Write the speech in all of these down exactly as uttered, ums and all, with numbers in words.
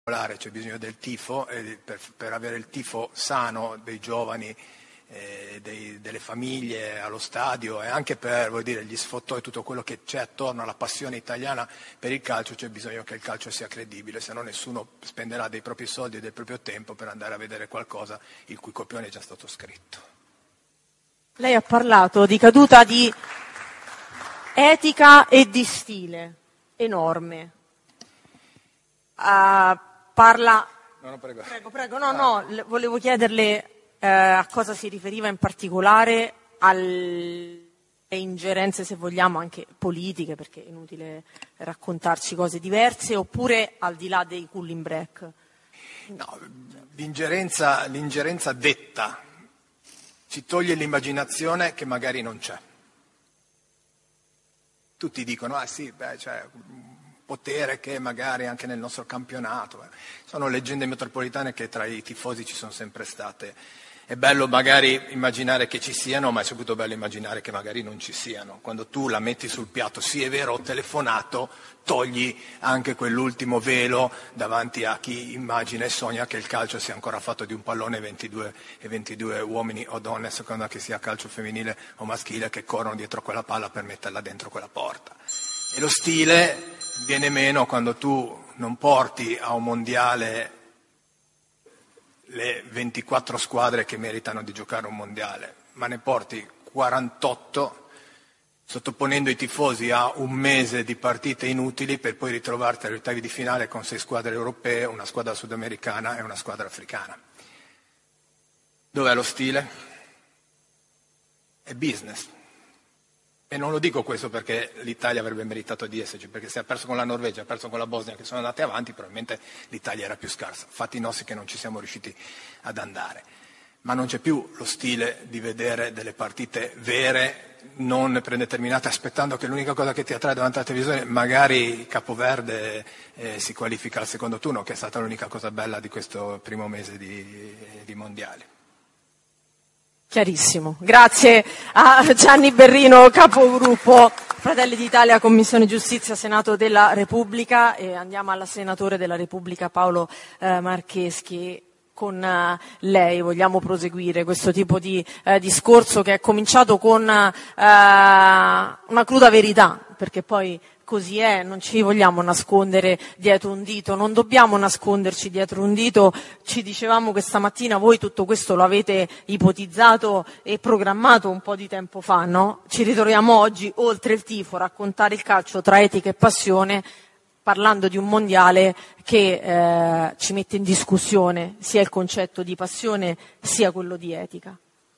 c'è bisogno del tifo, e per, per avere il tifo sano dei giovani, eh, dei, delle famiglie allo stadio, e anche per, vuol dire, gli sfottoi, tutto quello che c'è attorno alla passione italiana per il calcio, c'è bisogno che il calcio sia credibile, se no nessuno spenderà dei propri soldi e del proprio tempo per andare a vedere qualcosa il cui copione è già stato scritto. Lei ha parlato di caduta di etica e di stile enorme. Uh, parla no, no, prego. prego, prego, no, no, le, volevo chiederle eh, a cosa si riferiva in particolare, alle ingerenze, se vogliamo, anche politiche, perché è inutile raccontarci cose diverse, oppure al di là dei cooling break. No, l'ingerenza, l'ingerenza detta ci toglie l'immaginazione che magari non c'è. Tutti dicono, ah sì, beh, cioè, potere che magari anche nel nostro campionato. Sono leggende metropolitane che tra i tifosi ci sono sempre state. È bello magari immaginare che ci siano, ma è soprattutto bello immaginare che magari non ci siano. Quando tu la metti sul piatto, sì è vero, ho telefonato, togli anche quell'ultimo velo davanti a chi immagina e sogna che il calcio sia ancora fatto di un pallone ventidue e ventidue uomini o donne, a seconda che sia calcio femminile o maschile, che corrono dietro quella palla per metterla dentro quella porta. E lo stile viene meno quando tu non porti a un mondiale le ventiquattro squadre che meritano di giocare un mondiale, ma ne porti quarantotto, sottoponendo i tifosi a un mese di partite inutili per poi ritrovarti agli ottavi di finale con sei squadre europee, una squadra sudamericana e una squadra africana. Dov'è lo stile? È business. E non lo dico questo perché l'Italia avrebbe meritato di esserci, perché se ha perso con la Norvegia, ha perso con la Bosnia, che sono andate avanti, probabilmente l'Italia era più scarsa. Fatti nostri che non ci siamo riusciti ad andare. Ma non c'è più lo stile di vedere delle partite vere, non predeterminate, aspettando che l'unica cosa che ti attrae davanti alla televisione, magari Capoverde eh, si qualifica al secondo turno, che è stata l'unica cosa bella di questo primo mese di, di mondiali. Chiarissimo. Grazie a Gianni Berrino, capogruppo Fratelli d'Italia, Commissione Giustizia, Senato della Repubblica, e andiamo al senatore della Repubblica Paolo eh, Marcheschi. Con eh, lei vogliamo proseguire questo tipo di eh, discorso che è cominciato con eh, una cruda verità, perché poi così è, non ci vogliamo nascondere dietro un dito, non dobbiamo nasconderci dietro un dito. Ci dicevamo questa mattina, voi tutto questo lo avete ipotizzato e programmato un po' di tempo fa, no? Ci ritroviamo oggi, oltre il tifo, raccontare il calcio tra etica e passione, parlando di un mondiale che eh, ci mette in discussione sia il concetto di passione sia quello di etica.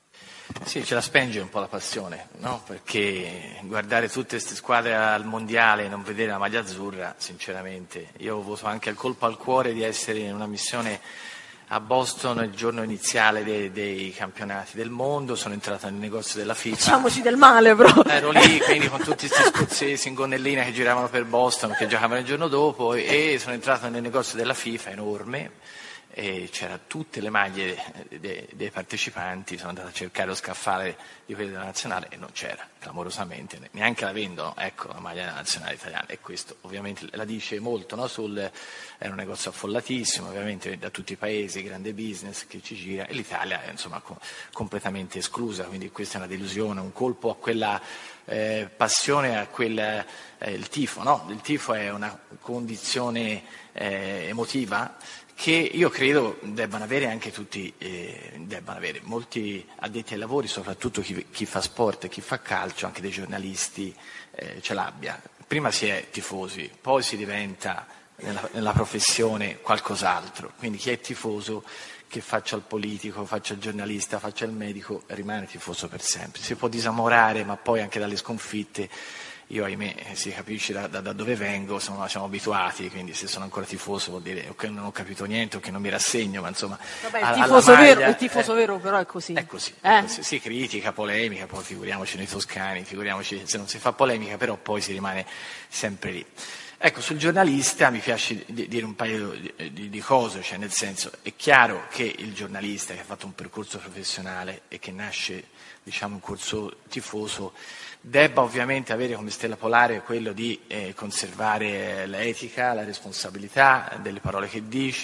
Sì, ce la spenge un po' la passione, no? Perché guardare tutte queste squadre al mondiale e non vedere la maglia azzurra, sinceramente, io ho avuto anche il colpo al cuore di essere in una missione a Boston il giorno iniziale dei, dei campionati del mondo, sono entrato nel negozio della FIFA. Facciamoci del male, però. Ero lì, quindi con tutti questi scozzesi in gonnellina che giravano per Boston, che giocavano il giorno dopo, e sono entrato nel negozio della FIFA, enorme, e c'era tutte le maglie dei, dei partecipanti. Sono andato a cercare lo scaffale di quelli della nazionale e non c'era, clamorosamente, neanche la vendono, ecco, la maglia della nazionale italiana, e questo ovviamente la dice molto, no? Sul, è un negozio affollatissimo, ovviamente da tutti i paesi, grande business che ci gira, e l'Italia è insomma co- completamente esclusa, quindi questa è una delusione, un colpo a quella eh, passione, a quel eh, il tifo, no? Il tifo è una condizione eh, emotiva che io credo debbano avere anche tutti, eh, debbano avere molti addetti ai lavori, soprattutto chi, chi fa sport e chi fa calcio, anche dei giornalisti eh, ce l'abbia. Prima si è tifosi, poi si diventa nella, nella professione qualcos'altro, quindi chi è tifoso, che faccia il politico, faccia il giornalista, faccia il medico, rimane tifoso per sempre. Si può disamorare, ma poi anche dalle sconfitte. Io, ahimè, si capisce da, da, da dove vengo, insomma, siamo abituati, quindi se sono ancora tifoso vuol dire che non ho capito niente o che non mi rassegno, ma insomma... Vabbè, il tifoso, maglia, vero, il tifoso eh, vero però è così. È così, eh? è così, si critica, polemica, poi figuriamoci noi toscani, figuriamoci se non si fa polemica, però poi si rimane sempre lì. Ecco, sul giornalista mi piace dire un paio di, di, di cose, cioè nel senso, è chiaro che il giornalista che ha fatto un percorso professionale e che nasce, diciamo, un corso tifoso, debba ovviamente avere come stella polare quello di eh, conservare l'etica, la responsabilità delle parole che dice,